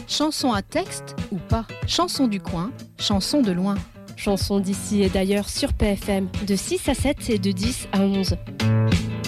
Chanson à texte ou pas? Chanson du coin, chanson de loin. Chanson d'ici et d'ailleurs sur PFM, de 6 à 7 et de 10 à 11.